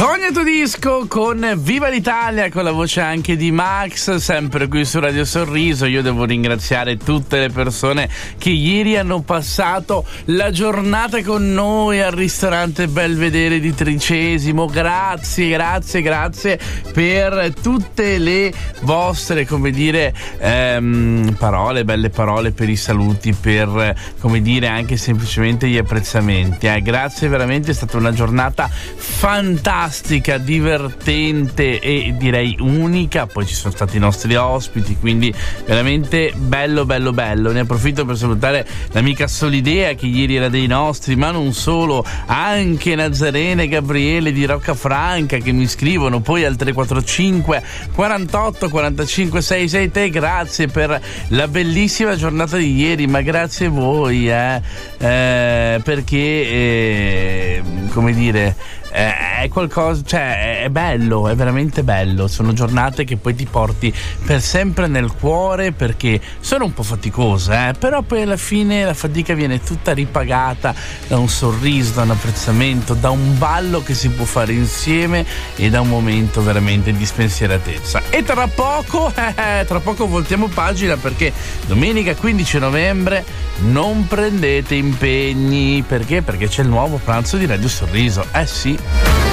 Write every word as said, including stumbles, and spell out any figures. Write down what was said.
Cognato Disco con Viva l'Italia, con la voce anche di Max, sempre qui su Radio Sorriso. Io devo ringraziare tutte le persone che ieri hanno passato la giornata con noi al ristorante Belvedere di Tricesimo. Grazie, grazie, grazie per tutte le vostre, come dire, ehm, parole, belle parole, per i saluti, per, come dire, anche semplicemente gli apprezzamenti. Eh. Grazie, veramente è stata una giornata fantastica, divertente e direi unica. Poi ci sono stati i nostri ospiti, quindi veramente bello bello bello. Ne approfitto per salutare l'amica Solidea, che ieri era dei nostri, ma non solo, anche Nazarena e Gabriele di Roccafranca, che mi scrivono poi al tre quattro cinque quarantotto quarantacinque sessantasei. Grazie per la bellissima giornata di ieri, ma grazie a voi eh, eh, perché eh, come dire, è qualcosa, cioè è bello, è veramente bello. Sono giornate che poi ti porti per sempre nel cuore, perché sono un po' faticose, eh? Però poi alla fine la fatica viene tutta ripagata da un sorriso, da un apprezzamento, da un ballo che si può fare insieme e da un momento veramente di spensieratezza. E tra poco, eh, tra poco voltiamo pagina, perché domenica quindici novembre non prendete impegni. Perché? Perché c'è il nuovo pranzo di Radio Sorriso. Eh sì.